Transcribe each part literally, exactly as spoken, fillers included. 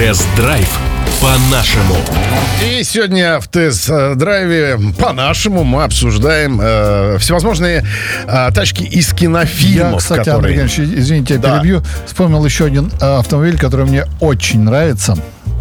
Тест-драйв по-нашему. И сегодня в тест-драйве по-нашему мы обсуждаем э, всевозможные э, тачки из кинофильмов. Я, кстати, которые... Андрей Ильич, извините, я Да. перебью. Вспомнил еще один э, автомобиль, который мне очень нравится.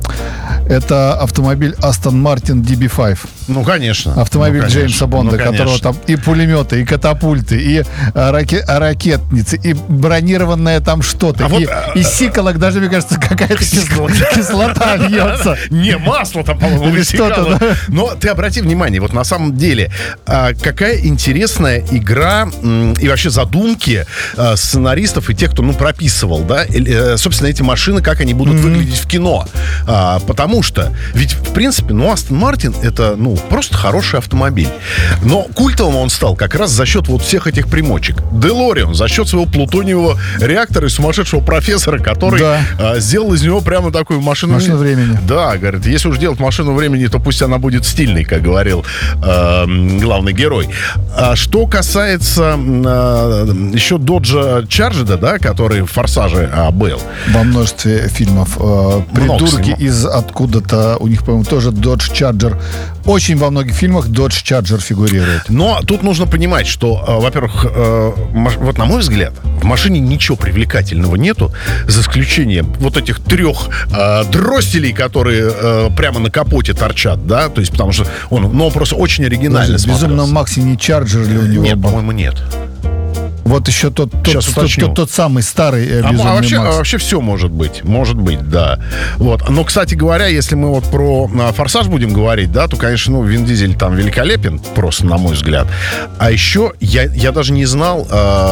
Это автомобиль Aston Martin ди би пять. Ну, конечно. Автомобиль ну, конечно. Джеймса Бонда, ну, которого там и пулеметы, и катапульты, и а, раке- ракетницы, и бронированное там что-то. А и, вот, из сиколок даже, мне кажется, какая-то кислота, кислота льется. Не, масло там, по-моему, Или что-то, вытекало. да. Но ты обрати внимание, вот на самом деле, а, какая интересная игра м, и вообще задумки а, сценаристов и тех, кто, ну, прописывал, да, или, э, собственно, эти машины, как они будут выглядеть в кино. А, потому что, ведь, в принципе, ну, Астон Мартин это, ну, просто хороший автомобиль. Но культовым он стал как раз за счет вот всех этих примочек. Делориан за счет своего плутониевого реактора и сумасшедшего профессора, который Да. а, сделал из него прямо такую машину... Машину времени. Да, говорит, если уж делать машину времени, то пусть она будет стильной, как говорил э, главный герой. А что касается э, еще Доджа Чарджеда, да, который в «Форсаже» а, был. Во множестве фильмов э, придурки снимал. из откуда-то, у них, по-моему, тоже Dodge Charger. Очень во многих фильмах Dodge Charger фигурирует. Но тут нужно понимать, что, э, во-первых, э, маш- вот на мой взгляд, в машине ничего привлекательного нету, за исключением вот этих трех э, дросселей, которые э, прямо на капоте торчат, да, то есть потому что он, ну, он просто очень оригинально В «Безумном смотрелся. Максе» не Charger ли у него Нет, был? по-моему, нет. Вот еще тот, тот, Сейчас тот, уточню. тот, тот самый старый э, А, «Безумный а вообще, Макс». а вообще все может быть. Может быть, да. Вот. Но, кстати говоря, если мы вот про а, «Форсаж» будем говорить, да, то, конечно, ну, Вин Дизель там великолепен, просто, на мой взгляд. А еще я, я даже не знал,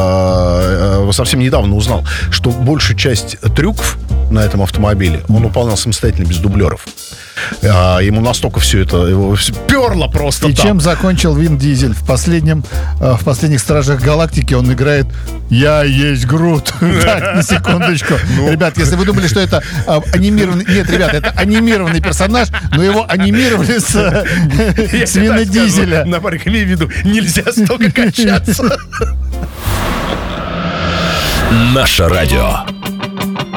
а, а, совсем недавно узнал, что большую часть трюков на этом автомобиле он выполнял самостоятельно, без дублеров. А, ему настолько все это его всё перло просто И там. чем закончил Вин Дизель? В, последнем, э, в последних «Стражах Галактики» он играет «Я есть Грут». Так, на секундочку. Ну. Ребят, если вы думали, что это э, анимированный... Нет, ребят, это анимированный персонаж, но его анимировали с, э, Я с тебе Вина так скажу, Дизеля. Напарник, имей в виду, нельзя столько качаться. Наше радио.